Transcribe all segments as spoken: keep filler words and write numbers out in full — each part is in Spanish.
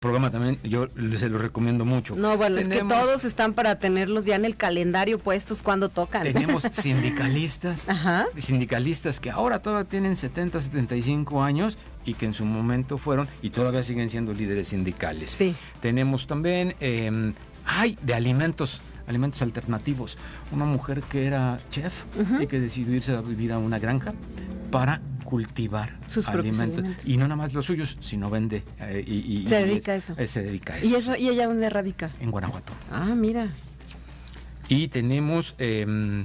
programa también yo se lo recomiendo mucho. No, bueno, tenemos, es que todos están para tenerlos ya en el calendario puestos cuando tocan. Tenemos sindicalistas, Ajá. sindicalistas que ahora todavía tienen setenta, setenta y cinco años y que en su momento fueron y todavía siguen siendo líderes sindicales. Sí. Tenemos también, eh, ay, de alimentos, alimentos alternativos. Una mujer que era chef uh-huh. y que decidió irse a vivir a una granja para cultivar sus alimentos. alimentos. Y no nada más los suyos, sino vende. Eh, y, y, se y dedica es, a eso. Eh, se dedica a eso. ¿Y eso y ella dónde radica? En Guanajuato. Ah, mira. Y tenemos eh,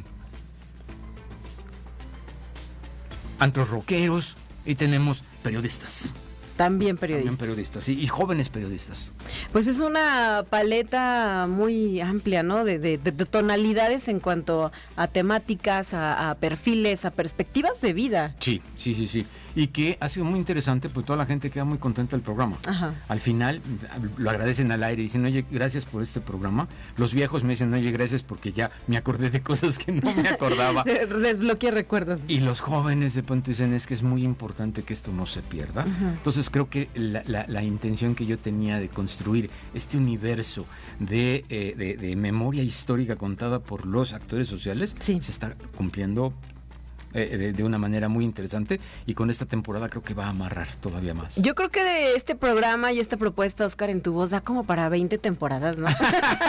antros rockeros y tenemos periodistas. También periodistas. También periodistas, sí, y jóvenes periodistas. Pues es una paleta muy amplia, ¿no? De, de, de tonalidades en cuanto a temáticas, a, a perfiles, a perspectivas de vida. Sí, sí, sí, sí. Y que ha sido muy interesante, pues toda la gente queda muy contenta del programa. Ajá. Al final lo agradecen al aire y dicen, oye, gracias por este programa. Los viejos me dicen, oye, gracias porque ya me acordé de cosas que no me acordaba. Desbloqueé recuerdos. Y los jóvenes de pronto dicen, es que es muy importante que esto no se pierda. Ajá. Entonces creo que la, la, la intención que yo tenía de construir este universo de, eh, de, de memoria histórica contada por los actores sociales, sí. se está cumpliendo eh, de, de una manera muy interesante, y con esta temporada creo que va a amarrar todavía más. Yo creo que de este programa y esta propuesta, Oscar, en tu voz, da como para veinte temporadas, ¿no?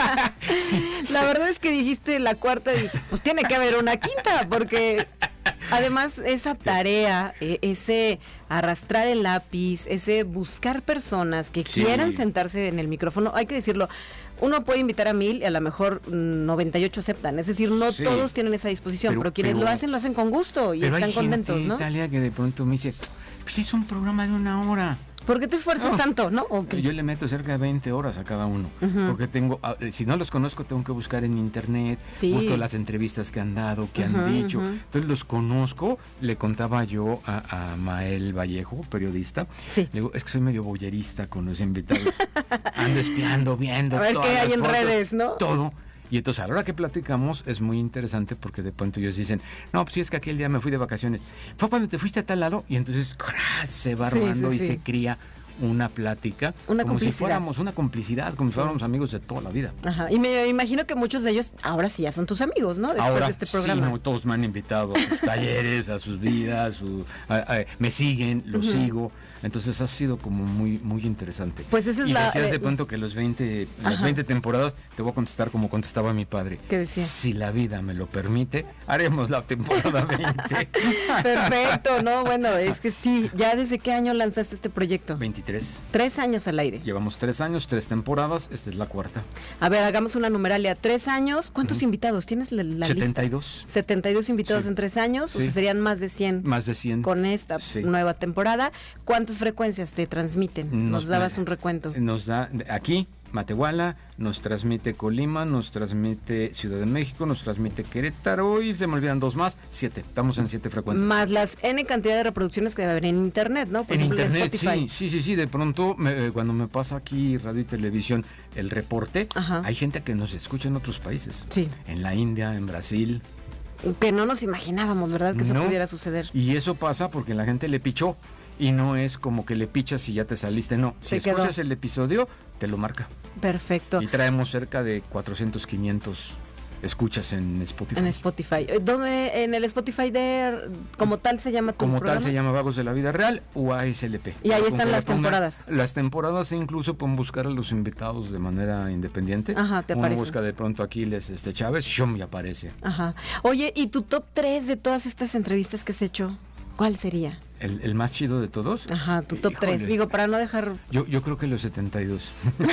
Sí, la sí. verdad es que dijiste la cuarta y dije, pues tiene que haber una quinta, porque además esa tarea, eh, ese arrastrar el lápiz, ese buscar personas que sí. quieran sentarse en el micrófono, hay que decirlo, uno puede invitar a mil y a lo mejor noventa y ocho aceptan, es decir, no sí. todos tienen esa disposición, pero, pero quienes pero, lo hacen, lo hacen con gusto y están hay contentos, gente, ¿no? Italia, que de pronto me dice, pues es un programa de una hora. ¿Por qué te esfuerzas no. tanto, no? Okay. Yo le meto cerca de veinte horas a cada uno, uh-huh. porque tengo, si no los conozco, tengo que buscar en internet, sí. busco las entrevistas que han dado, que uh-huh, han dicho, uh-huh. entonces los conozco. Le contaba yo a, a Mael Vallejo, periodista, sí. le digo, es que soy medio boyerista con los invitados, ando espiando, viendo a ver qué hay en fotos, redes, ¿no? Todo. Y entonces a la hora que platicamos es muy interesante, porque de pronto ellos dicen, no, pues sí, es que aquel día me fui de vacaciones, fue cuando te fuiste a tal lado, y entonces ¡crash! Se va armando sí, sí, y sí. se cría una plática, una como complicidad. si fuéramos una complicidad, como si fuéramos amigos de toda la vida. Ajá. Y me imagino que muchos de ellos ahora sí ya son tus amigos, ¿no? Después ahora, de este programa. Sí, no, todos me han invitado a sus talleres, a sus vidas, su, a, a, me siguen, los uh-huh. sigo. Entonces ha sido como muy muy interesante. Pues esa es y la... decías eh, de pronto que los veinte, las veinte temporadas, te voy a contestar como contestaba mi padre. ¿Qué decía? Si la vida me lo permite, haremos la temporada veinte. Perfecto, no, bueno, es que sí. ¿Ya desde qué año lanzaste este proyecto? veintitrés. Tres años al aire. Llevamos tres años, tres temporadas, esta es la cuarta. A ver, hagamos una numeralia. Tres años, ¿cuántos uh-huh. invitados? ¿Tienes la, la setenta y dos. lista? setenta y dos invitados sí. en tres años, sí. o sea, serían más de cien. Más de cien. Con esta sí. nueva temporada. ¿Cuántas frecuencias te transmiten? Nos, nos dabas un recuento. Nos da aquí Matehuala, nos transmite Colima, nos transmite Ciudad de México, nos transmite Querétaro y se me olvidan dos más, siete, estamos en siete frecuencias. Más las N cantidad de reproducciones que debe haber en internet, ¿no? Por en ejemplo, internet, en sí, sí, sí, sí, de pronto me, cuando me pasa aquí radio y televisión el reporte, ajá. hay gente que nos escucha en otros países, sí. en la India, en Brasil. Que no nos imaginábamos, ¿verdad? Que eso no, pudiera suceder. Y eso pasa porque la gente le pichó. Y no es como que le pichas y ya te saliste, no. Si Se escuchas quedó. el episodio, te lo marca. Perfecto. Y traemos cerca de cuatrocientos, quinientos escuchas en Spotify. En Spotify. ¿Dónde, en el Spotify de, como tal se llama tu Como programa? tal se llama Vagos de la Vida Real o A S L P. Y ahí están las temporadas. Las temporadas incluso pueden buscar a los invitados de manera independiente. Ajá, te Uno aparece. busca de pronto Aquiles este, Chávez, shum, y aparece. Ajá. Oye, ¿y tu top tres de todas estas entrevistas que has hecho? ¿Cuál sería? ¿El, el más chido de todos? Ajá, tu top tres. Digo, para no dejar... Yo, yo creo que los setenta y dos.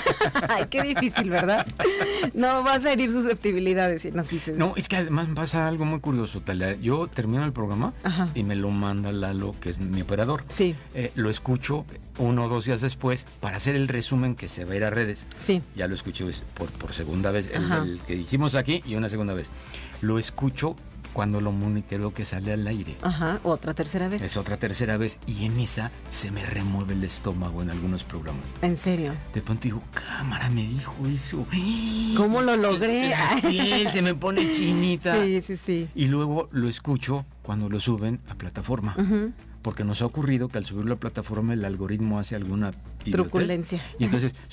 Ay, qué difícil, ¿verdad? No, vas a herir susceptibilidades si nos dices. No, es que además pasa algo muy curioso, Talia. Yo termino el programa Ajá. y me lo manda Lalo, que es mi operador. Sí. Eh, lo escucho uno o dos días después para hacer el resumen que se va a ir a redes. Sí. Ya lo escuché por, por segunda vez, el, el que hicimos aquí y una segunda vez. Lo escucho cuando lo monitoreo que sale al aire. Ajá, otra tercera vez. Es otra tercera vez y en esa se me remueve el estómago en algunos programas. ¿En serio? De pronto digo, cámara, me dijo eso. ¿Cómo lo logré? La piel se me pone chinita. Sí, sí, sí. Y luego lo escucho cuando lo suben a plataforma. Uh-huh. Porque nos ha ocurrido que al subirlo a plataforma el algoritmo hace alguna truculencia. Y entonces